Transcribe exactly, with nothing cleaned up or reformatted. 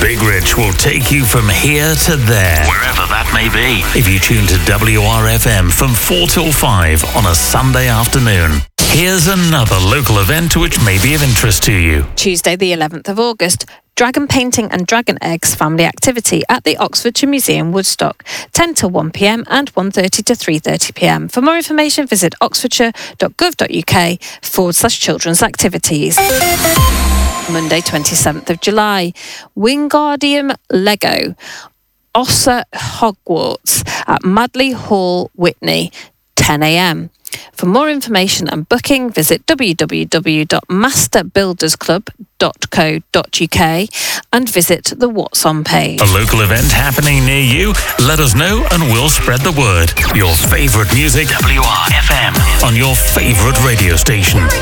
Big Rich will take you from here to there, wherever that may be, if you tune to W R F M from four till five on a Sunday afternoon. Here's another local event which may be of interest to you. Tuesday the eleventh of August, Dragon Painting and Dragon Eggs family activity at the Oxfordshire Museum, Woodstock, ten till one p m and one thirty to three thirty p m. For more information, visit oxfordshire.gov.uk forward slash children's activities. Monday, twenty-seventh of July, Wingardium Lego, Ossa Hogwarts at Madley Hall, Witney, ten a m. For more information and booking, visit w w w dot master builders club dot co dot u k and visit the What's On page. A local event happening near you? Let us know and we'll spread the word. Your favourite music, W R F M, on your favourite radio station.